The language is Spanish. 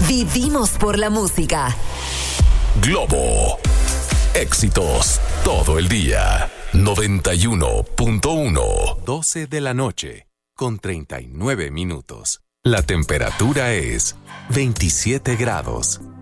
Vivimos por la música. Globo. Éxitos todo el día. 91.1. 12 de la noche, con 39 minutos. La temperatura es 27 grados.